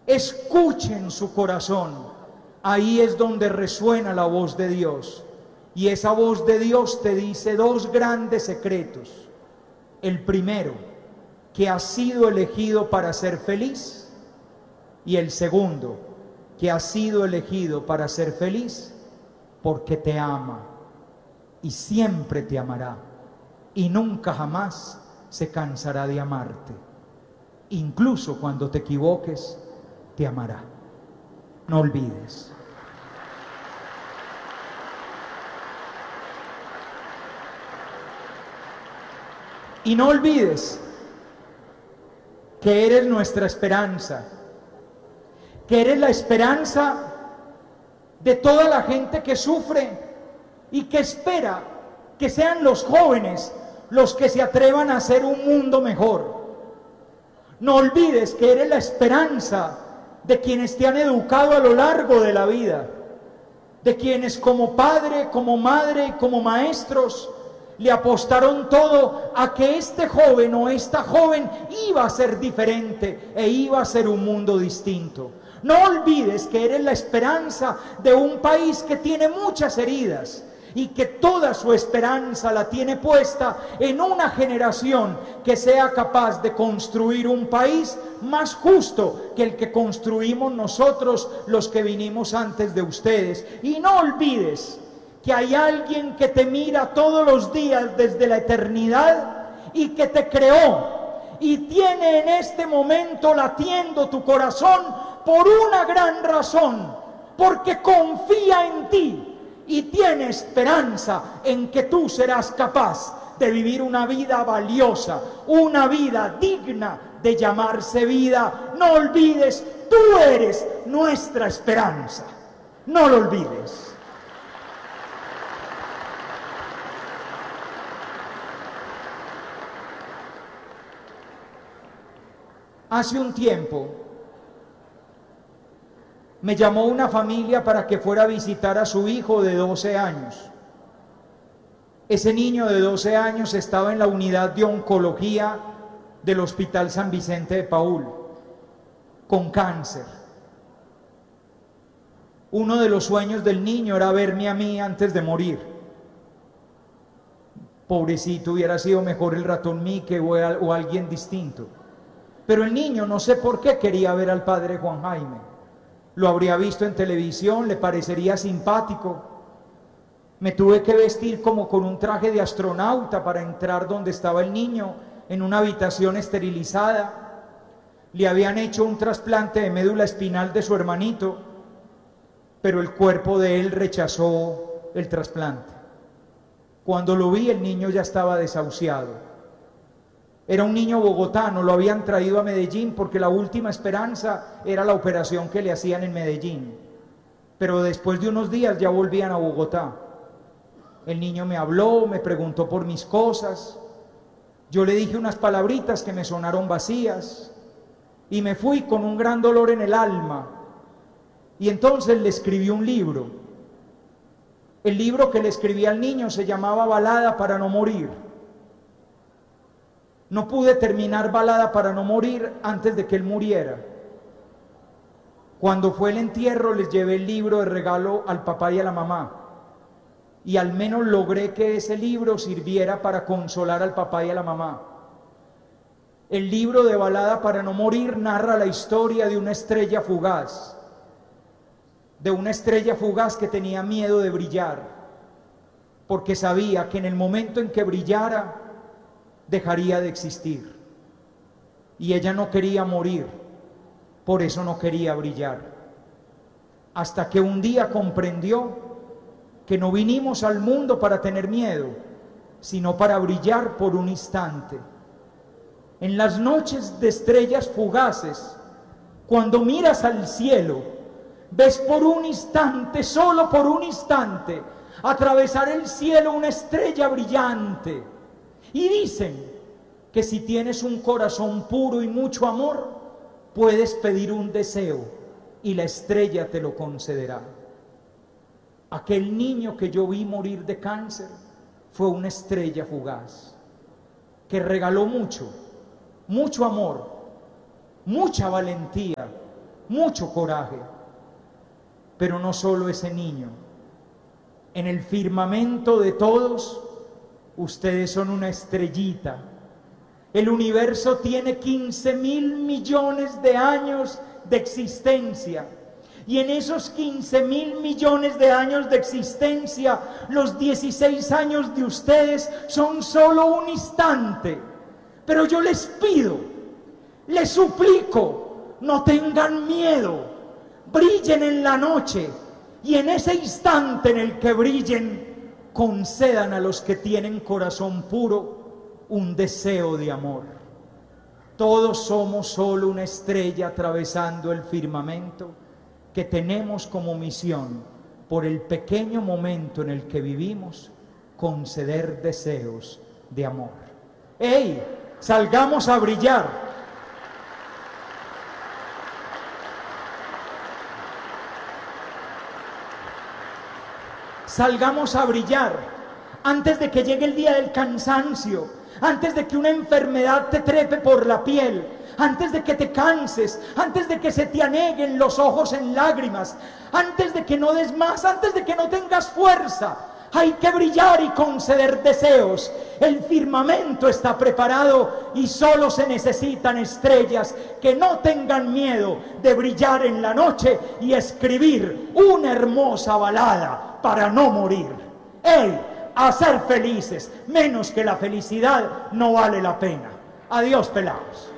escuchen su corazón. Ahí es donde resuena la voz de Dios. Y esa voz de Dios te dice dos grandes secretos. El primero, que has sido elegido para ser feliz. Y el segundo, que has sido elegido para ser feliz porque te ama y siempre te amará y nunca jamás se cansará de amarte. Incluso cuando te equivoques, te amará. No olvides. Y no olvides que eres nuestra esperanza, que eres la esperanza de toda la gente que sufre y que espera que sean los jóvenes los que se atrevan a hacer un mundo mejor. No olvides que eres la esperanza de quienes te han educado a lo largo de la vida, de quienes como padre, como madre, como maestros le apostaron todo a que este joven o esta joven iba a ser diferente e iba a ser un mundo distinto. No olvides que eres la esperanza de un país que tiene muchas heridas y que toda su esperanza la tiene puesta en una generación que sea capaz de construir un país más justo que el que construimos nosotros los que vinimos antes de ustedes. Y no olvides que hay alguien que te mira todos los días desde la eternidad y que te creó y tiene en este momento latiendo tu corazón por una gran razón, porque confía en ti y tiene esperanza en que tú serás capaz de vivir una vida valiosa, una vida digna de llamarse vida. No olvides, tú eres nuestra esperanza. No lo olvides. Hace un tiempo me llamó una familia para que fuera a visitar a su hijo de 12 años. Ese niño de 12 años estaba en la unidad de oncología del Hospital San Vicente de Paúl, con cáncer. Uno de los sueños del niño era verme a mí antes de morir. Pobrecito, hubiera sido mejor el ratón Mique o alguien distinto. Pero el niño, no sé por qué, quería ver al padre Juan Jaime. Lo habría visto en televisión, le parecería simpático. Me tuve que vestir como con un traje de astronauta para entrar donde estaba el niño, en una habitación esterilizada. Le habían hecho un trasplante de médula espinal de su hermanito, pero el cuerpo de él rechazó el trasplante. Cuando lo vi, el niño ya estaba desahuciado. Era un niño bogotano, lo habían traído a Medellín porque la última esperanza era la operación que le hacían en Medellín. Pero después de unos días ya volvían a Bogotá. El niño me habló, me preguntó por mis cosas. Yo le dije unas palabritas que me sonaron vacías y me fui con un gran dolor en el alma. Y entonces le escribí un libro. El libro que le escribí al niño se llamaba Balada para no morir. No pude terminar Balada para no morir antes de que él muriera. Cuando fue el entierro, les llevé el libro de regalo al papá y a la mamá. Y al menos logré que ese libro sirviera para consolar al papá y a la mamá. El libro de Balada para no morir narra la historia de una estrella fugaz. De una estrella fugaz que tenía miedo de brillar, porque sabía que en el momento en que brillara, dejaría de existir. Y ella no quería morir, por eso no quería brillar. Hasta que un día comprendió que no vinimos al mundo para tener miedo, sino para brillar por un instante. En las noches de estrellas fugaces, cuando miras al cielo, ves por un instante, solo por un instante, atravesar el cielo una estrella brillante. Y dicen que si tienes un corazón puro y mucho amor, puedes pedir un deseo y la estrella te lo concederá. Aquel niño que yo vi morir de cáncer fue una estrella fugaz que regaló mucho, mucho amor, mucha valentía mucho coraje. Pero no solo ese niño. En el firmamento de todos, ustedes son una estrellita. El universo tiene 15.000 millones de años de existencia. Y en esos 15.000 millones de años de existencia, los 16 años de ustedes son solo un instante. Pero yo les pido, les suplico, no tengan miedo, brillen en la noche, y en ese instante en el que brillen, concedan a los que tienen corazón puro un deseo de amor. Todos somos solo una estrella atravesando el firmamento, que tenemos como misión, por el pequeño momento en el que vivimos, conceder deseos de amor. ¡Ey! Salgamos a brillar. Salgamos a brillar antes de que llegue el día del cansancio, antes de que una enfermedad te trepe por la piel, antes de que te canses, antes de que se te aneguen los ojos en lágrimas, antes de que no des más, antes de que no tengas fuerza. Hay que brillar y conceder deseos. El firmamento está preparado y solo se necesitan estrellas que no tengan miedo de brillar en la noche y escribir una hermosa balada para no morir. ¡Ey! A ser felices, menos que la felicidad no vale la pena. Adiós, pelados.